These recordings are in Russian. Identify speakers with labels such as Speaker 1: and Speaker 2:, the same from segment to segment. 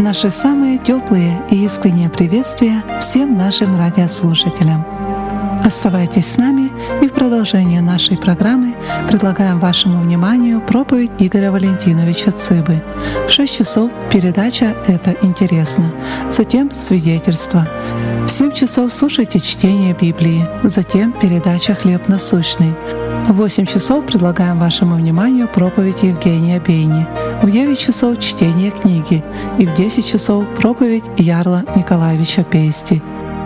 Speaker 1: Наши самые теплые и искренние приветствия всем нашим радиослушателям. Оставайтесь с нами, и в продолжение нашей программы предлагаем вашему вниманию проповедь Игоря Валентиновича Цыбы. В 6 часов передача «Это интересно», затем свидетельство. В 7 часов слушайте чтение Библии, затем передача «Хлеб насущный». В 8 часов предлагаем вашему вниманию проповедь Евгения Бейни. В 9 часов чтение книги и в 10 часов проповедь Ярла Николаевича Пейсти.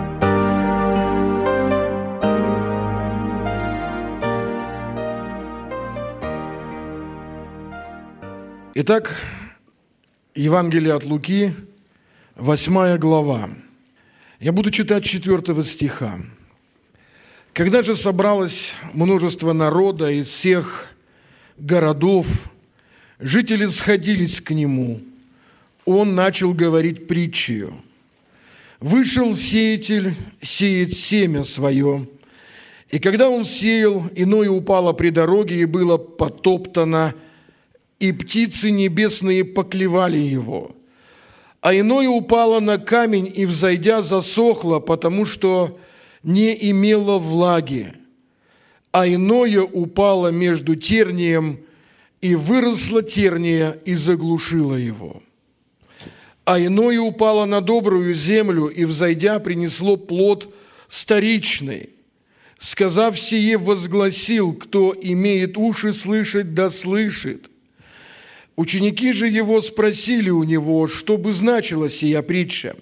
Speaker 2: Итак, Евангелие от Луки, 8 глава. Я буду читать 4 стиха. «Когда же собралось множество народа из всех городов, жители сходились к нему. Он начал говорить притчею. Вышел сеятель сеять семя свое, и когда он сеял, иное упало при дороге и было потоптано, и птицы небесные поклевали его. А иное упало на камень и, взойдя, засохло, потому что не имело влаги. А иное упало между тернием, и выросла терния и заглушила его. А иное упало на добрую землю, и, взойдя, принесло плод вторичный. Сказав сие, возгласил: кто имеет уши слышать, да слышит. Ученики же его спросили у него, что бы значила сия притча.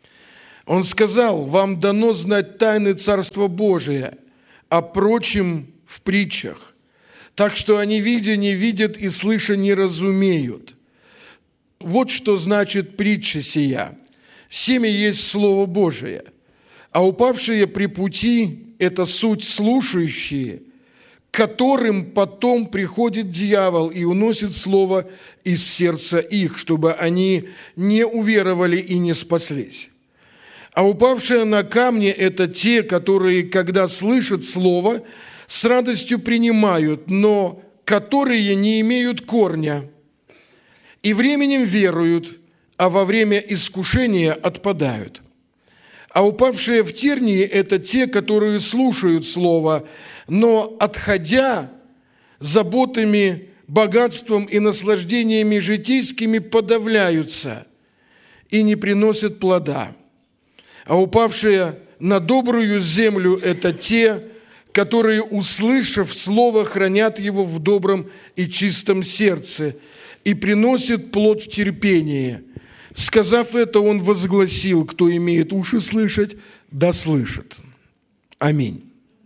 Speaker 2: Он сказал: вам дано знать тайны Царства Божия, а прочим в притчах. Так что они, видя, не видят, и слыша, не разумеют. Вот что значит притча сия. Семя есть Слово Божие, а упавшие при пути – это суть слушающие, к которым потом приходит дьявол и уносит слово из сердца их, чтобы они не уверовали и не спаслись. А упавшие на камни – это те, которые, когда слышат слово, с радостью принимают, но которые не имеют корня, и временем веруют, а во время искушения отпадают. А упавшие в тернии – это те, которые слушают слово, но, отходя, заботами, богатством и наслаждениями житейскими подавляются и не приносят плода. А упавшие на добрую землю – это те, которые, услышав слово, хранят его в добром и чистом сердце и приносят плод в терпении. Сказав это, он возгласил: кто имеет уши слышать, да слышит. Аминь.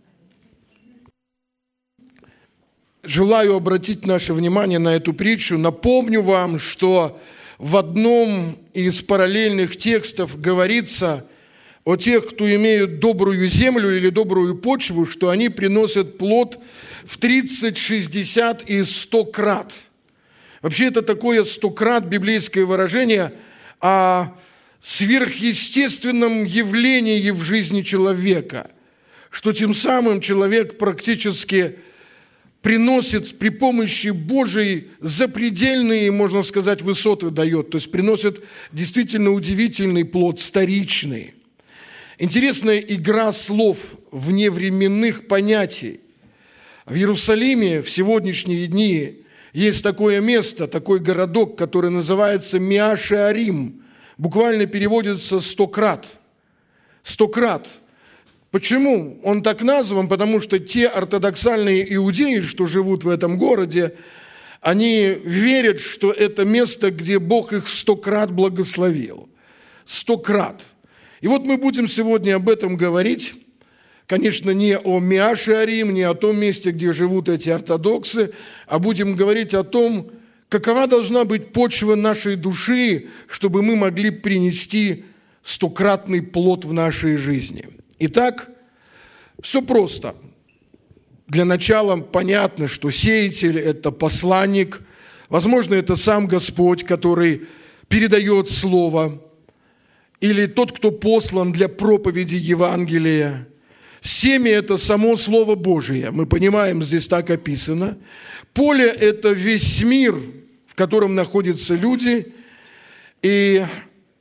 Speaker 2: Желаю обратить наше внимание на эту притчу. Напомню вам, что в одном из параллельных текстов говорится о тех, кто имеют добрую землю или добрую почву, что они приносят плод в 30, 60 и 100 крат. Вообще это такое 100 крат библейское выражение о сверхъестественном явлении в жизни человека, что тем самым человек практически приносит при помощи Божией запредельные, можно сказать, высоты дает, то есть приносит действительно удивительный плод, вторичный. Интересная игра слов вневременных понятий. В Иерусалиме в сегодняшние дни есть такое место, такой городок, который называется Миа-Шеарим. Буквально переводится 100 крат. 100 крат. Почему он так назван? Потому что те ортодоксальные иудеи, что живут в этом городе, они верят, что это место, где Бог их 100 крат благословил. 100 крат. И вот мы будем сегодня об этом говорить. Конечно, не о Миа-Шеарим, не о том месте, где живут эти ортодоксы, а будем говорить о том, какова должна быть почва нашей души, чтобы мы могли принести 100-кратный плод в нашей жизни. Итак, все просто. Для начала понятно, что сеятель – это посланник, возможно, это сам Господь, который передает слово, или тот, кто послан для проповеди Евангелия. Семя – это само Слово Божие, мы понимаем, здесь так описано. Поле – это весь мир, в котором находятся люди, и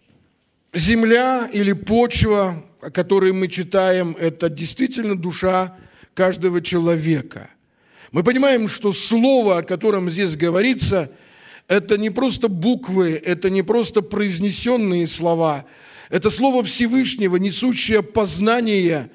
Speaker 2: земля или почва, о которой мы читаем, это действительно душа каждого человека. Мы понимаем, что слово, о котором здесь говорится, это не просто буквы, это не просто произнесенные слова, это слово Всевышнего, несущее познание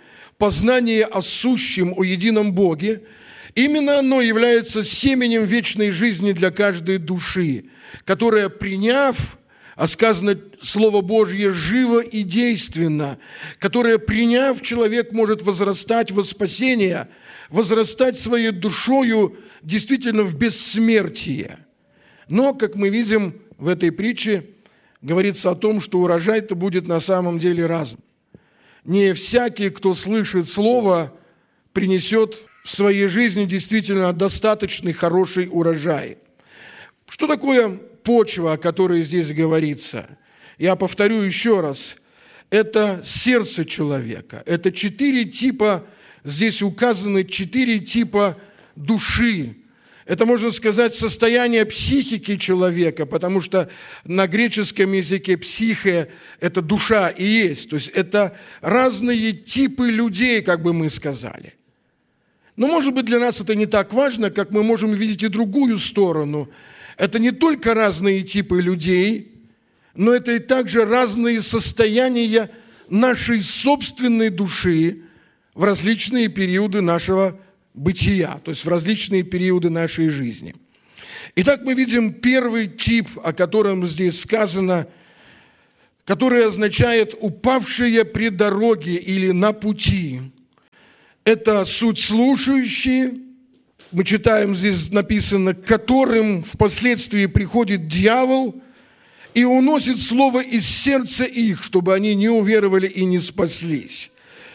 Speaker 2: о сущем, о едином Боге. Именно оно является семенем вечной жизни для каждой души, которая, приняв, а сказано Слово Божье живо и действенно, которое, приняв, человек может возрастать во спасение, возрастать своей душою действительно в бессмертие. Но, как мы видим в этой притче, говорится о том, что урожай-то будет на самом деле разным. Не всякий, кто слышит Слово, принесет в своей жизни действительно достаточный хороший урожай. Что такое почва, о которой здесь говорится? Я повторю еще раз. Это сердце человека. Это 4 типа, здесь указаны 4 типа души. Это, можно сказать, состояние психики человека, потому что на греческом языке психе – это душа и есть. То есть это разные типы людей, как бы мы сказали. Но, может быть, для нас это не так важно, как мы можем видеть и другую сторону. Это не только разные типы людей, но это и также разные состояния нашей собственной души в различные периоды нашего бытия, то есть в различные периоды нашей жизни. Итак, мы видим первый тип, о котором здесь сказано, который означает «упавшие при дороге» или «на пути». Это суть слушающие, мы читаем, здесь написано, к которым впоследствии приходит дьявол и уносит слово из сердца их, чтобы они не уверовали и не спаслись.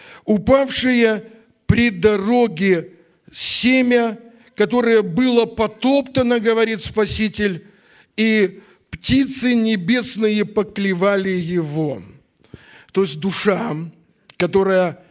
Speaker 2: Упавшие при дороге семя, которое было потоптано, говорит Спаситель, и птицы небесные поклевали его. То есть душа, которая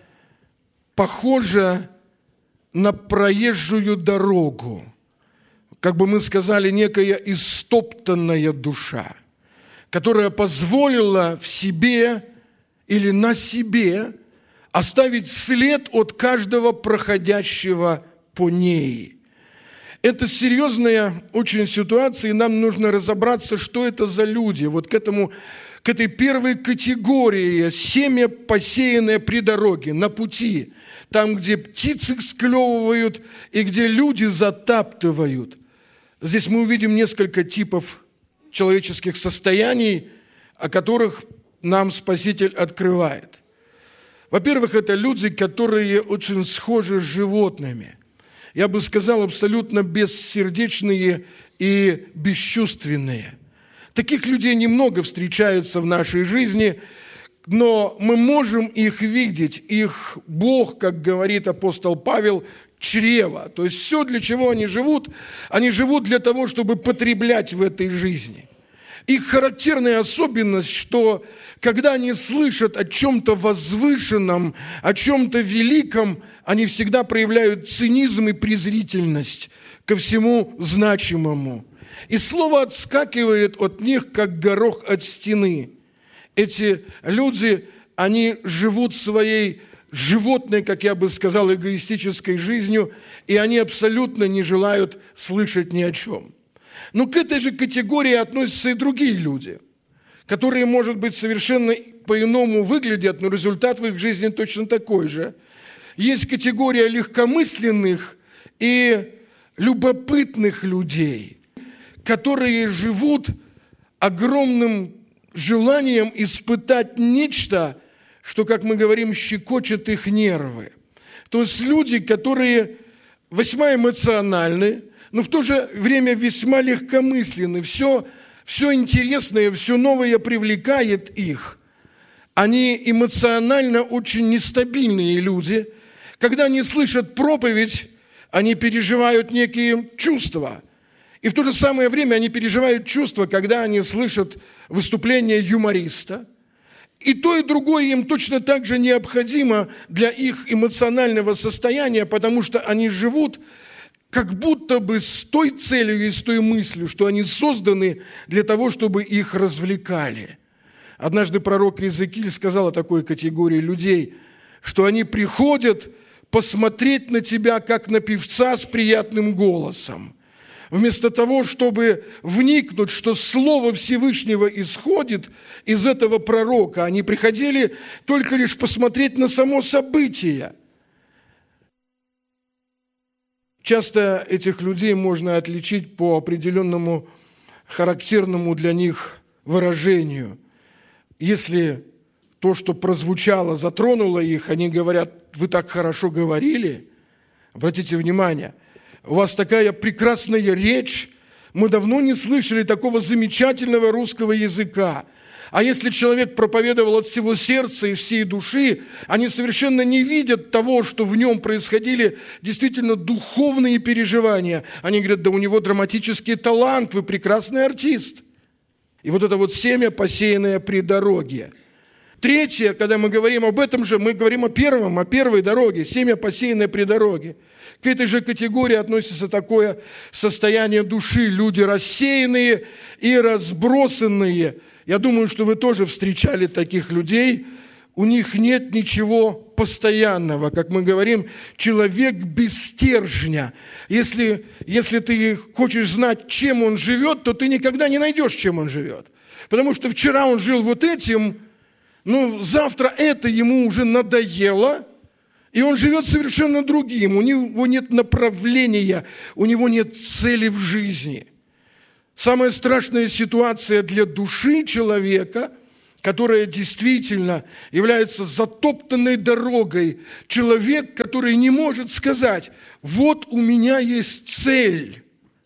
Speaker 2: похожа на проезжую дорогу, как бы мы сказали, некая истоптанная душа, которая позволила в себе или на себе оставить след от каждого проходящего по ней. Это серьезная очень ситуация, и нам нужно разобраться, что это за люди. Вот к этой первой категории семя, посеянное при дороге, на пути, там, где птицы склевывают и где люди затаптывают. Здесь мы увидим несколько типов человеческих состояний, о которых нам Спаситель открывает. Во-первых, это люди, которые очень схожи с животными. Я бы сказал, абсолютно бессердечные и бесчувственные. Таких людей немного встречаются в нашей жизни, но мы можем их видеть. Их Бог, как говорит апостол Павел, чрево. То есть все, для чего они живут для того, чтобы потреблять в этой жизни. Их характерная особенность, что когда они слышат о чем-то возвышенном, о чем-то великом, они всегда проявляют цинизм и презрительность ко всему значимому. И слово отскакивает от них, как горох от стены. Эти люди, они живут своей животной, как я бы сказал, эгоистической жизнью, и они абсолютно не желают слышать ни о чем. Но к этой же категории относятся и другие люди, которые, может быть, совершенно по-иному выглядят, но результат в их жизни точно такой же. Есть категория легкомысленных и любопытных людей, которые живут огромным желанием испытать нечто, что, как мы говорим, щекочет их нервы. То есть люди, которые весьма эмоциональны, но в то же время весьма легкомысленны. Все интересное, все новое привлекает их. Они эмоционально очень нестабильные люди. Когда они слышат проповедь, они переживают некие чувства. И в то же самое время они переживают чувства, когда они слышат выступление юмориста. И то, и другое им точно так же необходимо для их эмоционального состояния, потому что они живут как будто бы с той целью и с той мыслью, что они созданы для того, чтобы их развлекали. Однажды пророк Иезекииль сказал о такой категории людей, что они приходят посмотреть на тебя, как на певца с приятным голосом. Вместо того, чтобы вникнуть, что Слово Всевышнего исходит из этого пророка, они приходили только лишь посмотреть на само событие. Часто этих людей можно отличить по определенному характерному для них выражению. Если то, что прозвучало, затронуло их, они говорят: «Вы так хорошо говорили». Обратите внимание, у вас такая прекрасная речь, мы давно не слышали такого замечательного русского языка. А если человек проповедовал от всего сердца и всей души, они совершенно не видят того, что в нем происходили действительно духовные переживания. Они говорят: да у него драматический талант, вы прекрасный артист. И вот это вот семя, посеянное при дороге. Третье, когда мы говорим об этом же, мы говорим о первой дороге, семя, посеянное при дороге. К этой же категории относится такое состояние души, люди рассеянные и разбросанные. Я думаю, что вы тоже встречали таких людей. У них нет ничего постоянного. Как мы говорим, человек без стержня. Если ты хочешь знать, чем он живет, то ты никогда не найдешь, чем он живет. Потому что вчера он жил вот этим, но завтра это ему уже надоело, и он живет совершенно другим. У него нет направления, у него нет цели в жизни. Самая страшная ситуация для души человека, которая действительно является затоптанной дорогой, человек, который не может сказать: вот у меня есть цель.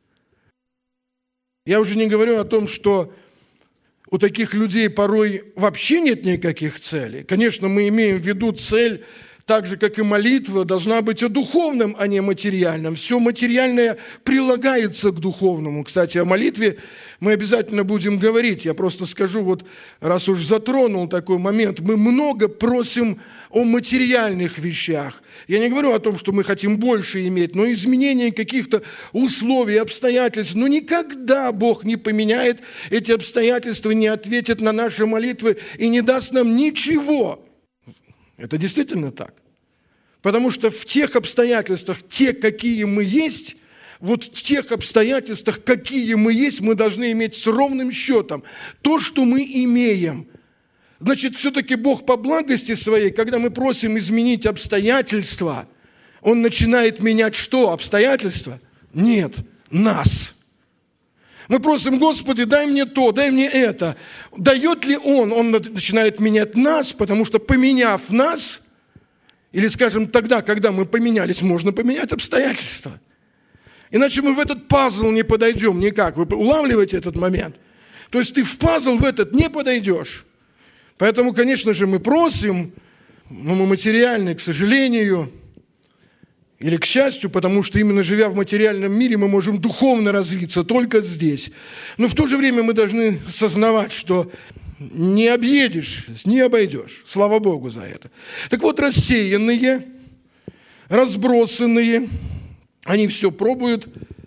Speaker 2: Я уже не говорю о том, что у таких людей порой вообще нет никаких целей. Конечно, мы имеем в виду цель, так же, как и молитва, должна быть о духовном, а не материальном. Все материальное прилагается к духовному. Кстати, о молитве мы обязательно будем говорить. Я просто скажу, вот раз уж затронул такой момент, мы много просим о материальных вещах. Я не говорю о том, что мы хотим больше иметь, но изменение каких-то условий, обстоятельств. Но никогда Бог не поменяет эти обстоятельства, не ответит на наши молитвы и не даст нам ничего. Это действительно так. Потому что в тех обстоятельствах, те, какие мы есть, вот в тех обстоятельствах, какие мы есть, мы должны иметь с ровным счетом то, что мы имеем. Значит, все-таки Бог по благости своей, когда мы просим изменить обстоятельства, Он начинает менять что? Обстоятельства? Нет, нас. Мы просим: Господи, дай мне то, дай мне это. Дает ли Он? Он начинает менять нас, потому что, поменяв нас, или, скажем, тогда, когда мы поменялись, можно поменять обстоятельства. Иначе мы в этот пазл не подойдем никак. Вы улавливаете этот момент? То есть ты в пазл в этот не подойдешь. Поэтому, конечно же, мы просим, но мы материальны, к сожалению, или к счастью, потому что именно живя в материальном мире, мы можем духовно развиться только здесь. Но в то же время мы должны сознавать, что не объедешь, не обойдешь. Слава Богу за это. Так вот, рассеянные, разбросанные, они все пробуют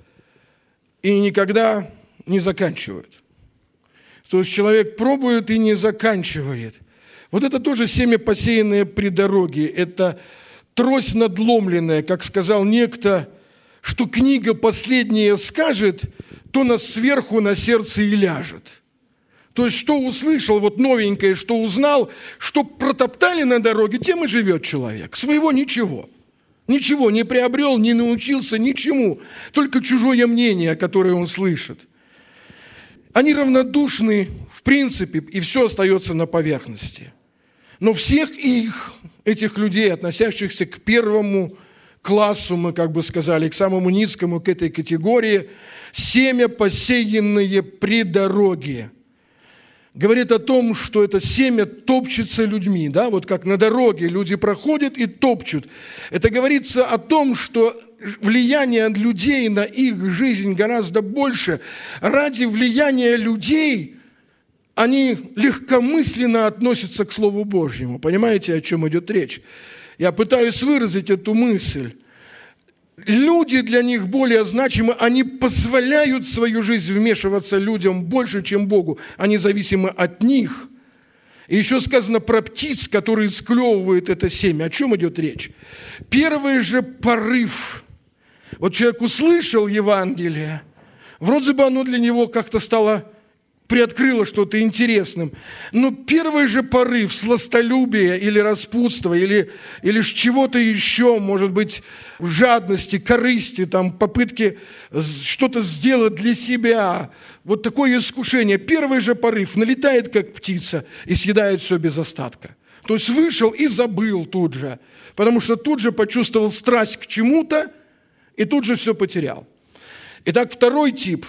Speaker 2: и никогда не заканчивают. То есть человек пробует и не заканчивает. Вот это тоже семя, посеянное при дороге. Это трость надломленная, как сказал некто, что книга последняя скажет, то нас сверху на сердце и ляжет. То есть, что услышал, вот новенькое, что узнал, что протоптали на дороге, тем и живет человек. Своего ничего. Ничего не приобрел, не научился ничему. Только чужое мнение, которое он слышит. Они равнодушны в принципе, и все остается на поверхности. Но всех этих людей, относящихся к первому классу, мы как бы сказали, к самому низкому, к этой категории, семя, посеянное при дороге, говорит о том, что это семя топчется людьми, да, вот как на дороге люди проходят и топчут. Это говорится о том, что влияние людей на их жизнь гораздо больше. Ради влияния людей они легкомысленно относятся к Слову Божьему. Понимаете, о чем идет речь? Я пытаюсь выразить эту мысль. Люди для них более значимы, они позволяют в свою жизнь вмешиваться людям больше, чем Богу. Они зависимы от них. И еще сказано про птиц, которые склевывают это семя. О чем идет речь? Первый же порыв. Вот человек услышал Евангелие, вроде бы оно для него как-то приоткрыло что-то интересным. Но первый же порыв сластолюбия или распутства, или чего-то еще, может быть, жадности, корысти, попытки что-то сделать для себя, вот такое искушение, первый же порыв налетает, как птица, и съедает все без остатка. То есть вышел и забыл тут же, потому что тут же почувствовал страсть к чему-то, и тут же все потерял. Итак, второй тип.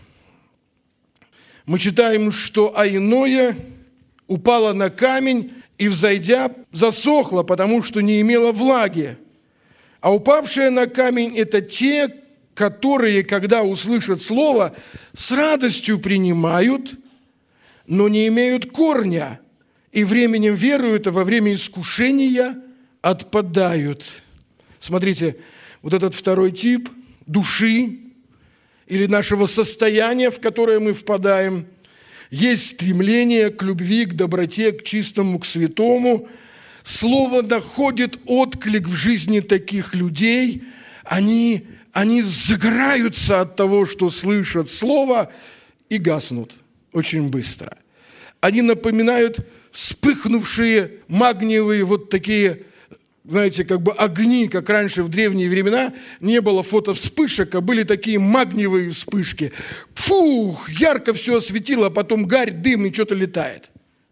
Speaker 2: Мы читаем, что иное упало на камень и, взойдя, засохло, потому что не имело влаги. А упавшие на камень – это те, которые, когда услышат слово, с радостью принимают, но не имеют корня, и временем веруют, а во время искушения отпадают. Смотрите, вот этот второй тип души или нашего состояния, в которое мы впадаем, есть стремление к любви, к доброте, к чистому, к святому. Слово находит отклик в жизни таких людей. Они загораются от того, что слышат слово, и гаснут очень быстро. Они напоминают вспыхнувшие магниевые вот такие, знаете, как бы огни, как раньше в древние времена не было фотовспышек, а были такие магниевые вспышки. Фух, ярко все осветило, а потом гарь, дым и что-то летает.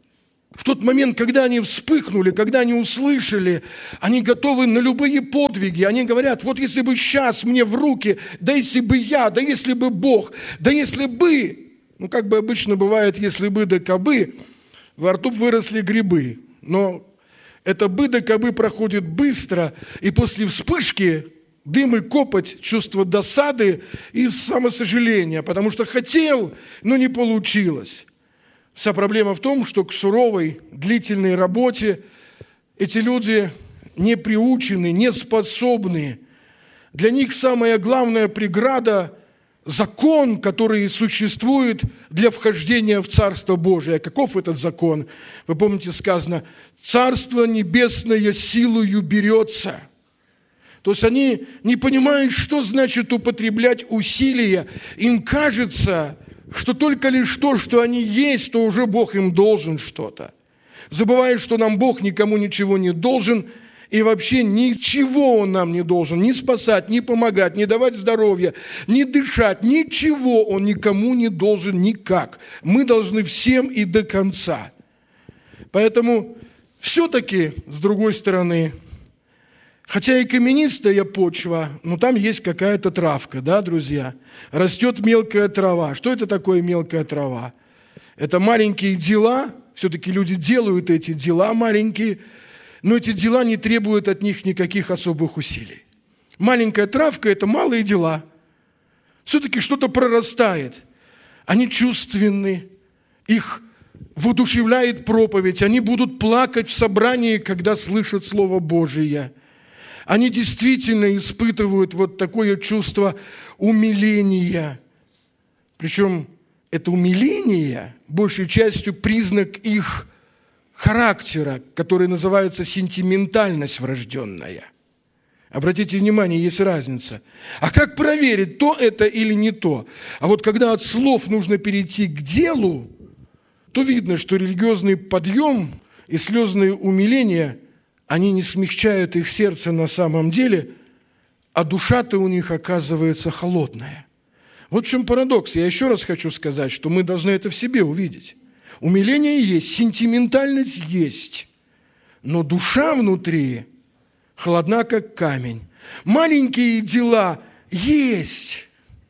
Speaker 2: В тот момент, когда они вспыхнули, когда они услышали, они готовы на любые подвиги. Они говорят, вот если бы сейчас мне в руки, да если бы я, да если бы Бог, да если бы, как бы обычно бывает, если бы да кабы, во рту выросли грибы. Но это бы да кабы проходит быстро, и после вспышки дым и копоть, чувство досады и самосожаления, потому что хотел, но не получилось. Вся проблема в том, что к суровой, длительной работе эти люди не приучены, не способны. Для них самая главная преграда – закон, который существует для вхождения в Царство Божие. Каков этот закон? Вы помните, сказано, «Царство небесное силою берется». То есть они не понимают, что значит употреблять усилия. Им кажется, что только лишь то, что они есть, то уже Бог им должен что-то. Забывают, что нам Бог никому ничего не должен, и вообще ничего Он нам не должен, ни спасать, ни помогать, ни давать здоровье, ни дышать, ничего Он никому не должен никак. Мы должны всем и до конца. Поэтому все-таки, с другой стороны, хотя и каменистая почва, но там есть какая-то травка, да, друзья? Растет мелкая трава. Что это такое мелкая трава? Это маленькие дела, все-таки люди делают эти дела маленькие, но эти дела не требуют от них никаких особых усилий. Маленькая травка – это малые дела. Все-таки что-то прорастает. Они чувственны, их воодушевляет проповедь, они будут плакать в собрании, когда слышат Слово Божие. Они действительно испытывают вот такое чувство умиления. Причем это умиление, большей частью, признак их характера, который называется сентиментальность врожденная. Обратите внимание, есть разница. А как проверить, то это или не то? А вот когда от слов нужно перейти к делу, то видно, что религиозный подъем и слезные умиления, они не смягчают их сердце на самом деле, а душа-то у них оказывается холодная. Вот в чем парадокс. Я еще раз хочу сказать, что мы должны это в себе увидеть. Умиление есть, сентиментальность есть, но душа внутри холодна, как камень. Маленькие дела есть.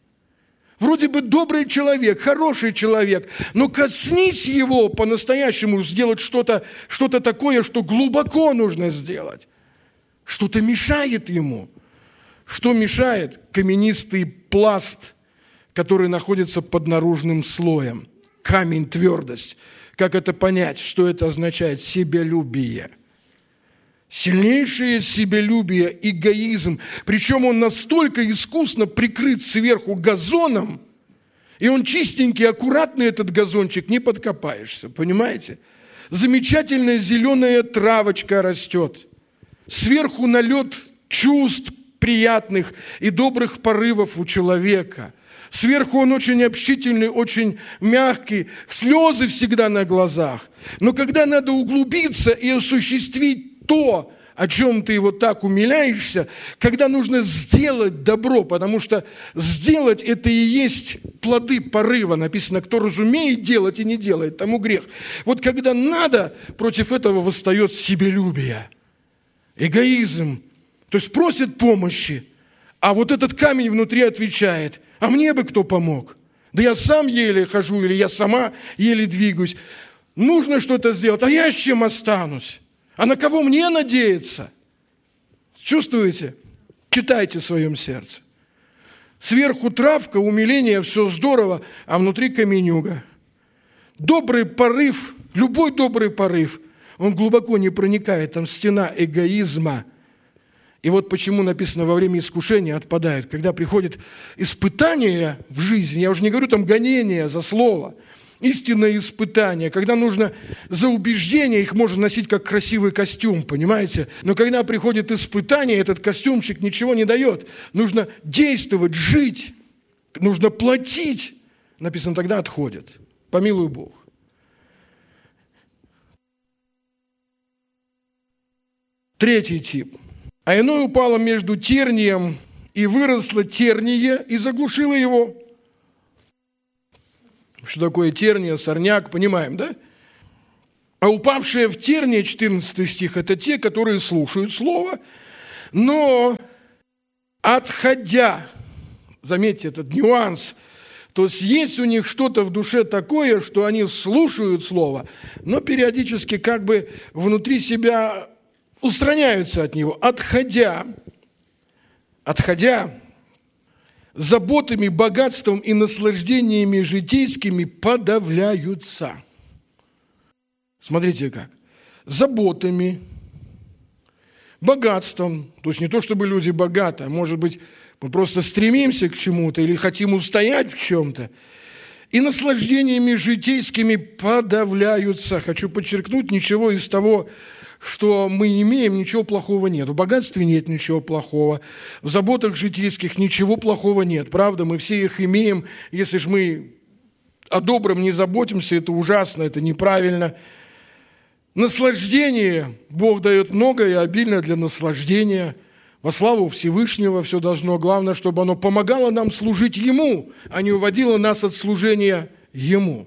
Speaker 2: Вроде бы добрый человек, хороший человек, но коснись его по-настоящему, сделать что-то такое, что глубоко нужно сделать. Что-то мешает ему. Что мешает? Каменистый пласт, который находится под наружным слоем. Камень, твердость. Как это понять? Что это означает? Себялюбие. Сильнейшее себялюбие, эгоизм. Причем он настолько искусно прикрыт сверху газоном, и он чистенький, аккуратный, этот газончик, не подкопаешься. Понимаете? замечательная зеленая травочка растет. Сверху налет чувств приятных и добрых порывов у человека. Сверху он очень общительный, очень мягкий, слезы всегда на глазах. Но когда надо углубиться и осуществить то, о чем ты вот так умиляешься, когда нужно сделать добро, потому что сделать – это и есть плоды порыва. Написано, кто разумеет делать и не делает, тому грех. Вот когда надо, против этого восстает себелюбие, эгоизм, то есть просит помощи, а вот этот камень внутри отвечает, а мне бы кто помог? Да я сам еле хожу или я сама еле двигаюсь. Нужно что-то сделать, а я с чем останусь? А на кого мне надеяться? Чувствуете? Читайте в своем сердце. Сверху травка, умиление, все здорово, а внутри каменюга. Добрый порыв, любой добрый порыв, он глубоко не проникает, там стена эгоизма. И вот почему написано, во время искушения отпадают. Когда приходит испытание в жизни, я уже не говорю там гонение за слово, истинное испытание, когда нужно за убеждения, их можно носить как красивый костюм, понимаете? Но когда приходит испытание, этот костюмчик ничего не дает. Нужно действовать, жить, нужно платить. Написано, тогда отходит. Помилуй Бог. Третий тип. А иное упало между тернием, и выросло терние, и заглушило его. Что такое терния, сорняк, понимаем, да? А упавшие в терние, 14 стих, это те, которые слушают слово, но отходя, заметьте этот нюанс, то есть у них что-то в душе такое, что они слушают слово, но периодически как бы внутри себя устраняются от него, отходя, заботами, богатством и наслаждениями житейскими подавляются. Смотрите как. Заботами, богатством, то есть не то, чтобы люди богаты, а может быть, мы просто стремимся к чему-то или хотим устоять в чем-то, и наслаждениями житейскими подавляются. Хочу подчеркнуть, ничего из того, что мы имеем, ничего плохого нет. В богатстве нет ничего плохого, в заботах житейских ничего плохого нет. Правда, мы все их имеем. Если же мы о добром не заботимся, это ужасно, это неправильно. Наслаждение. Бог дает много и обильно для наслаждения. Во славу Всевышнего все должно. Главное, чтобы оно помогало нам служить Ему, а не уводило нас от служения Ему.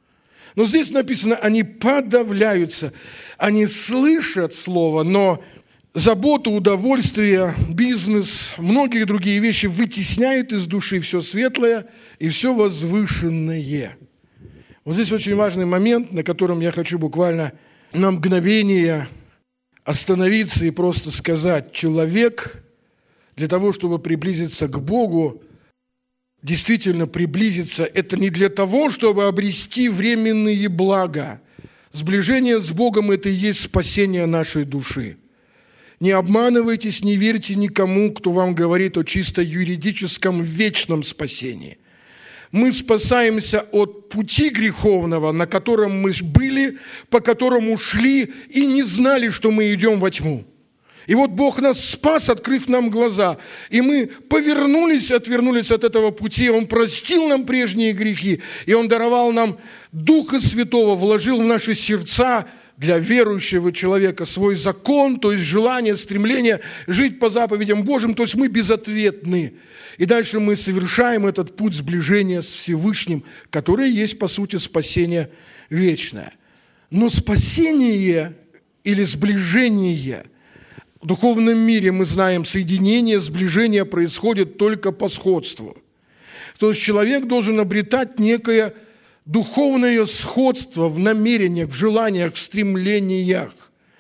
Speaker 2: Но здесь написано, они подавляются, они слышат слово, но заботу, удовольствие, бизнес, многие другие вещи вытесняют из души все светлое и все возвышенное. Вот здесь очень важный момент, на котором я хочу буквально на мгновение остановиться и просто сказать, человек для того, чтобы приблизиться к Богу, действительно приблизиться, это не для того, чтобы обрести временные блага. Сближение с Богом – это и есть спасение нашей души. Не обманывайтесь, не верьте никому, кто вам говорит о чисто юридическом вечном спасении. Мы спасаемся от пути греховного, на котором мы были, по которому шли и не знали, что мы идем во тьму. И вот Бог нас спас, открыв нам глаза. И мы повернулись, отвернулись от этого пути. Он простил нам прежние грехи. И Он даровал нам Духа Святого, вложил в наши сердца для верующего человека свой закон, то есть желание, стремление жить по заповедям Божьим. То есть мы безответны. И дальше мы совершаем этот путь сближения с Всевышним, который есть, по сути, спасение вечное. Но спасение или сближение – в духовном мире, мы знаем, соединение, сближение происходит только по сходству. То есть человек должен обретать некое духовное сходство в намерениях, в желаниях, в стремлениях.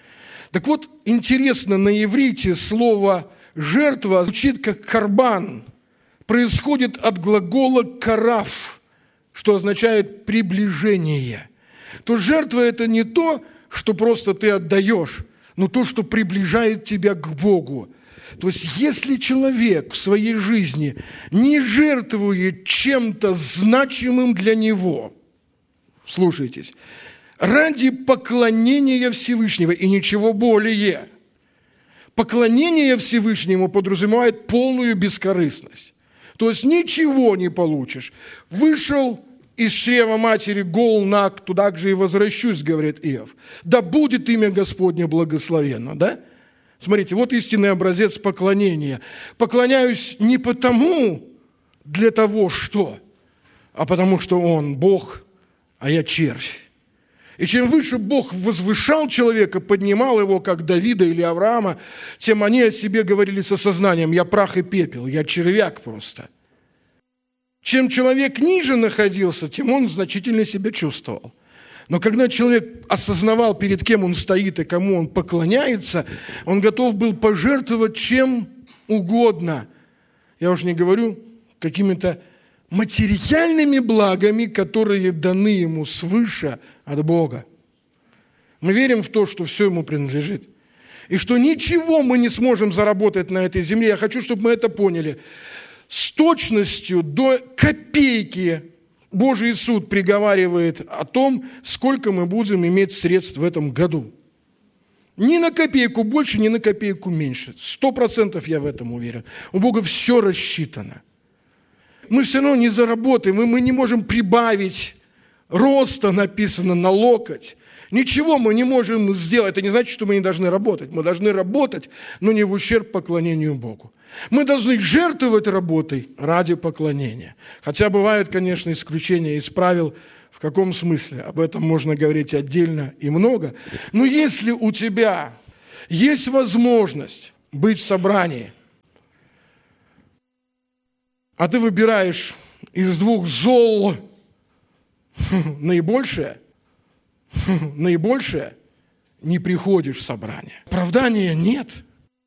Speaker 2: Так вот, интересно, на иврите слово «жертва» звучит как «карбан», происходит от глагола «карав», что означает «приближение». То жертва – это не то, что просто ты отдаешь, но то, что приближает тебя к Богу. То есть, если человек в своей жизни не жертвует чем-то значимым для него, слушайтесь, ради поклонения Всевышнего и ничего более. Поклонение Всевышнему подразумевает полную бескорыстность. То есть ничего не получишь. Вышел из чрева матери гол наг, туда же и возвращусь, говорит Иов. Да будет имя Господне благословенно, да? Смотрите, вот истинный образец поклонения. Поклоняюсь не потому, для того, что, а потому что Он Бог, а я червь. И чем выше Бог возвышал человека, поднимал его, как Давида или Авраама, тем они о себе говорили с осознанием: я прах и пепел, я червяк просто. Чем человек ниже находился, тем он значительно себя чувствовал. Но когда человек осознавал, перед кем он стоит и кому он поклоняется, он готов был пожертвовать чем угодно. Я уж не говорю какими-то материальными благами, которые даны ему свыше от Бога. Мы верим в то, что все ему принадлежит. И что ничего мы не сможем заработать на этой земле. Я хочу, чтобы мы это поняли. С точностью до копейки Божий суд приговаривает о том, сколько мы будем иметь средств в этом году. Ни на копейку больше, ни на копейку меньше. 100% я в этом уверен. У Бога все рассчитано. Мы все равно не заработаем, мы не можем прибавить роста, написано, на локоть. Ничего мы не можем сделать. Это не значит, что мы не должны работать. Мы должны работать, но не в ущерб поклонению Богу. Мы должны жертвовать работой ради поклонения. Хотя бывают, конечно, исключения из правил. В каком смысле? Об этом можно говорить отдельно и много. Но если у тебя есть возможность быть в собрании, а ты выбираешь из двух зол наибольшее, не приходишь в собрание. Оправдания нет.